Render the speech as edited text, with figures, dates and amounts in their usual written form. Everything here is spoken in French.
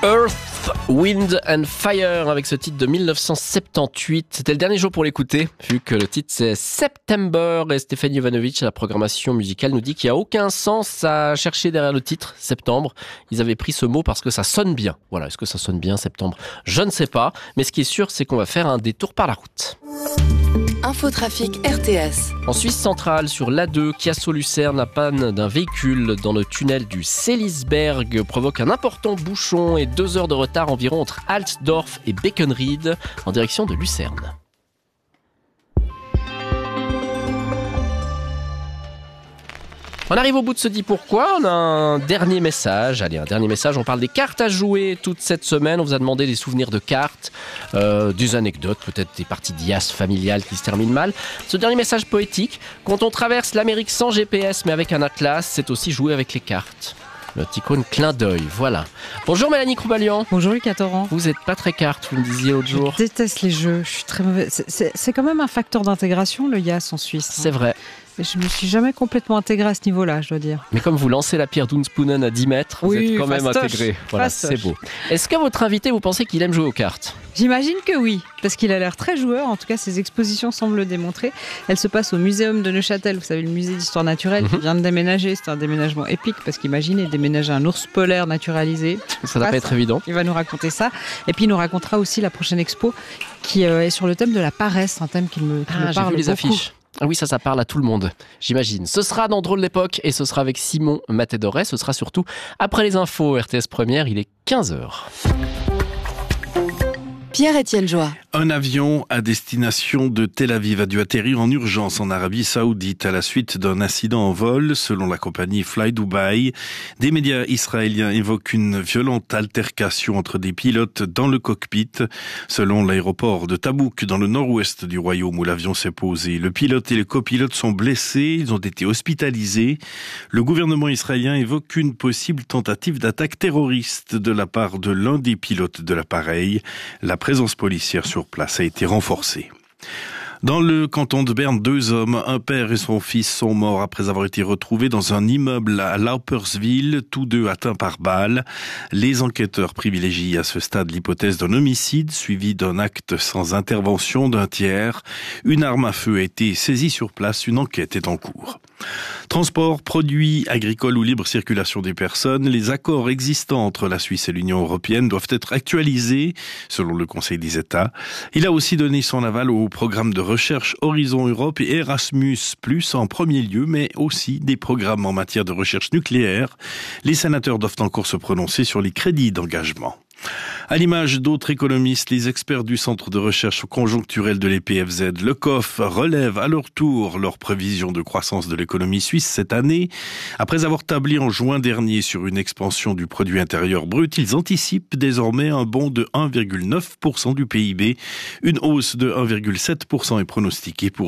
Earth, Wind and Fire avec ce titre de 1978. C'était le dernier jour pour l'écouter, vu que le titre c'est September et Stéphanie Jovanovic à la programmation musicale nous dit qu'il n'y a aucun sens à chercher derrière le titre, septembre. Ils avaient pris ce mot parce que ça sonne bien. Voilà, est-ce que ça sonne bien, septembre? Je ne sais pas, mais ce qui est sûr, c'est qu'on va faire un détour par la route. Infotrafic RTS. En Suisse centrale, sur l'A2, Chiasso-Lucerne, la panne d'un véhicule dans le tunnel du Seelisberg provoque un important bouchon et 2 heures de retard environ entre Altdorf et Beckenried en direction de Lucerne. On arrive au bout de ce dit pourquoi, on a un dernier message. Allez, un dernier message, on parle des cartes à jouer toute cette semaine. On vous a demandé des souvenirs de cartes, des anecdotes, peut-être des parties d'IAS familiales qui se terminent mal. Ce dernier message poétique, quand on traverse l'Amérique sans GPS mais avec un atlas, c'est aussi jouer avec les cartes. Notre icône clin d'œil, voilà. Bonjour Mélanie Croubalian. Bonjour Lucas Torrent. Vous n'êtes pas très carte, vous me disiez l'autre jour. Je déteste les jeux, je suis très mauvaise. C'est quand même un facteur d'intégration, le IAS en Suisse. C'est vrai. Mais je ne me suis jamais complètement intégrée à ce niveau-là, je dois dire. Mais comme vous lancez la pierre d'Unspunen à 10 mètres, vous êtes quand même intégré. Voilà, c'est beau. Est-ce que votre invité, vous pensez qu'il aime jouer aux cartes ? J'imagine que oui, parce qu'il a l'air très joueur. En tout cas, ses expositions semblent le démontrer. Elle se passe au Muséum de Neuchâtel, vous savez, le musée d'histoire naturelle qui vient de déménager. C'est un déménagement épique, parce qu'imaginez déménager un ours polaire naturalisé. Ça ne va pas être évident. Il va nous raconter ça. Et puis, il nous racontera aussi la prochaine expo qui est sur le thème de la paresse, un thème qui me parle j'ai vu les beaucoup. affiches. Ah oui, ça parle à tout le monde, j'imagine. Ce sera dans Drôle d'époque et ce sera avec Simon Matédoret. Ce sera surtout après les infos RTS Première, il est 15h. Pierre-Étienne Joie. Un avion à destination de Tel Aviv a dû atterrir en urgence en Arabie Saoudite à la suite d'un incident en vol, selon la compagnie Fly Dubai. Des médias israéliens évoquent une violente altercation entre des pilotes dans le cockpit. Selon l'aéroport de Tabouk, dans le nord-ouest du royaume où l'avion s'est posé, le pilote et le copilote sont blessés, ils ont été hospitalisés. Le gouvernement israélien évoque une possible tentative d'attaque terroriste de la part de l'un des pilotes de l'appareil. La présence policière sur place a été renforcée. Dans le canton de Berne, 2 hommes, un père et son fils, sont morts après avoir été retrouvés dans un immeuble à Lauperswil, tous deux atteints par balle. Les enquêteurs privilégient à ce stade l'hypothèse d'un homicide suivi d'un acte sans intervention d'un tiers. Une arme à feu a été saisie sur place, une enquête est en cours. Transport, produits agricoles ou libre circulation des personnes, les accords existants entre la Suisse et l'Union européenne doivent être actualisés, selon le Conseil des États. Il a aussi donné son aval au programme de recherche Horizon Europe et Erasmus+, en premier lieu, mais aussi des programmes en matière de recherche nucléaire. Les sénateurs doivent encore se prononcer sur les crédits d'engagement. À l'image d'autres économistes, les experts du Centre de recherche conjoncturelle de l'EPFZ, le COF, relèvent à leur tour leurs prévisions de croissance de l'économie suisse cette année. Après avoir tablé en juin dernier sur une expansion du produit intérieur brut, ils anticipent désormais un bond de 1,9% du PIB. Une hausse de 1,7% est pronostiquée pour